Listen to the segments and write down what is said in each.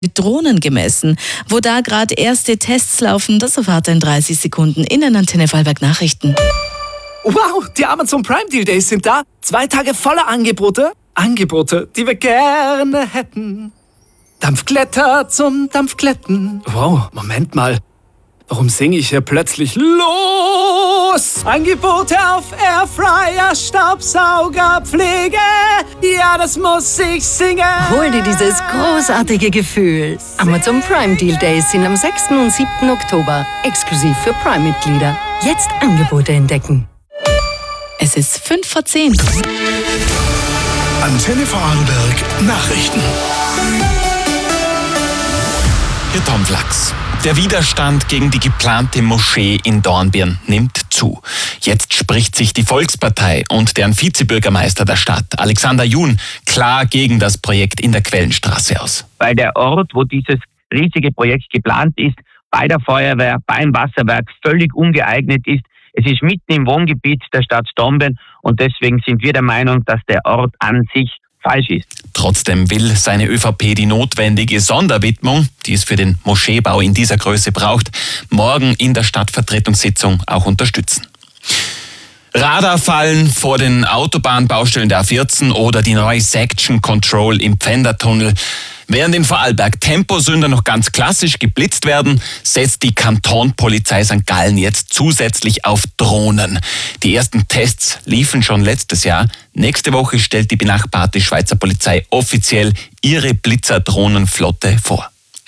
mit Drohnen gemessen. Wo da gerade erste Tests laufen, das erfahrt ihr in 30 Sekunden in den Antenne Vorarlberg Nachrichten. Wow, die Amazon Prime Deal Days sind da. 2 Tage voller Angebote. Angebote, die wir gerne hätten. Dampfglätter zum Dampfglätten. Wow, Moment mal. Warum singe ich hier plötzlich los? Angebote auf Airfryer, Staubsauger, Pflege. Ja, das muss ich singen. Hol dir dieses großartige Gefühl. Amazon Prime Deal Days sind am 6. und 7. Oktober. Exklusiv für Prime-Mitglieder. Jetzt Angebote entdecken. Es ist 5:10. Antenne Vorarlberg Nachrichten. Hier Tom Flachs. Der Widerstand gegen die geplante Moschee in Dornbirn nimmt zu. Jetzt spricht sich die Volkspartei und deren Vizebürgermeister der Stadt, Alexander Jun, klar gegen das Projekt in der Quellenstraße aus. Weil der Ort, wo dieses riesige Projekt geplant ist, bei der Feuerwehr, beim Wasserwerk völlig ungeeignet ist. Es ist mitten im Wohngebiet der Stadt Dornbirn und deswegen sind wir der Meinung, dass der Ort an sich falsch ist. Trotzdem will seine ÖVP die notwendige Sonderwidmung, die es für den Moscheebau in dieser Größe braucht, morgen in der Stadtvertretungssitzung auch unterstützen. Radarfallen vor den Autobahnbaustellen der A14 oder die neue Section Control im Pfändertunnel. Während in Vorarlberg Temposünder noch ganz klassisch geblitzt werden, setzt die Kantonpolizei St. Gallen jetzt zusätzlich auf Drohnen. Die ersten Tests liefen schon letztes Jahr. Nächste Woche stellt die benachbarte Schweizer Polizei offiziell ihre Blitzer-Drohnenflotte vor.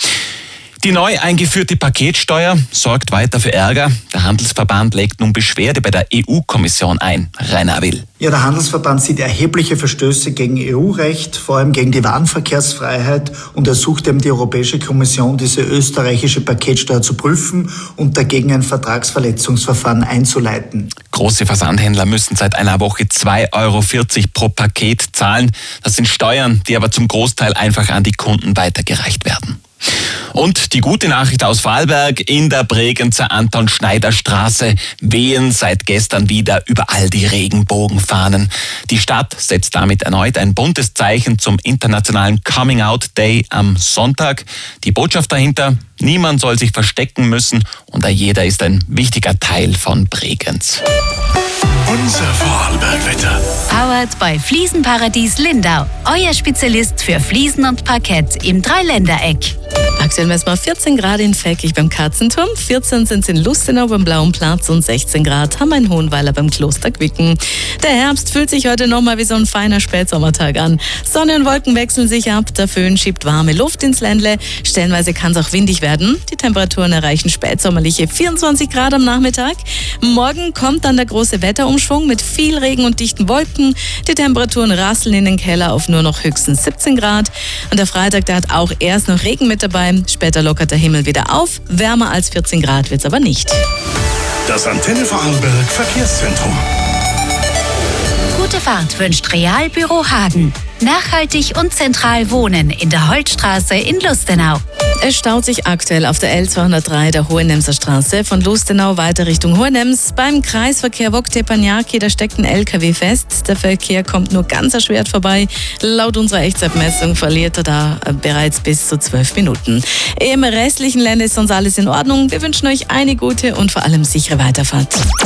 Die neu eingeführte Paketsteuer sorgt weiter für Ärger. Der Handelsverband legt nun Beschwerde bei der EU-Kommission ein. Rainer Will. Ja, der Handelsverband sieht erhebliche Verstöße gegen EU-Recht, vor allem gegen die Warenverkehrsfreiheit, und ersucht eben die Europäische Kommission, diese österreichische Paketsteuer zu prüfen und dagegen ein Vertragsverletzungsverfahren einzuleiten. Große Versandhändler müssen seit einer Woche 2,40 € pro Paket zahlen. Das sind Steuern, die aber zum Großteil einfach an die Kunden weitergereicht werden. Und die gute Nachricht aus Vorarlberg: in der Bregenzer Anton-Schneider-Straße wehen seit gestern wieder überall die Regenbogenfahnen. Die Stadt setzt damit erneut ein buntes Zeichen zum internationalen Coming-out-Day am Sonntag. Die Botschaft dahinter: niemand soll sich verstecken müssen und jeder ist ein wichtiger Teil von Bregenz. Unser Vorarlberg-Wetter. Powered bei Fliesenparadies Lindau. Euer Spezialist für Fliesen und Parkett im Dreiländereck. Aktuell messen wir 14 Grad in Feckich beim Katzenturm, 14 sind es in Lustenau beim Blauen Platz und 16 Grad haben wir in Hohenweiler beim Kloster Quicken. Der Herbst fühlt sich heute nochmal wie so ein feiner Spätsommertag an. Sonne und Wolken wechseln sich ab, der Föhn schiebt warme Luft ins Ländle. Stellenweise kann es auch windig werden. Die Temperaturen erreichen spätsommerliche 24 Grad am Nachmittag. Morgen kommt dann der große Wetterumschwung mit viel Regen und dichten Wolken. Die Temperaturen rasseln in den Keller auf nur noch höchstens 17 Grad. Und der Freitag, der hat auch erst noch Regen mit dabei. Später lockert der Himmel wieder auf. Wärmer als 14 Grad wird es aber nicht. Das Antenne Vorarlberg Verkehrszentrum. Gute Fahrt wünscht Realbüro Hagen. Nachhaltig und zentral wohnen in der Holzstraße in Lustenau. Es staut sich aktuell auf der L203 der Hohenemser Straße von Lustenau weiter Richtung Hohenems. Beim Kreisverkehr Wok-Teppanyaki, da steckt ein LKW fest. Der Verkehr kommt nur ganz erschwert vorbei. Laut unserer Echtzeitmessung verliert er da bereits bis zu 12 Minuten. Im restlichen Ländle ist sonst alles in Ordnung. Wir wünschen euch eine gute und vor allem sichere Weiterfahrt.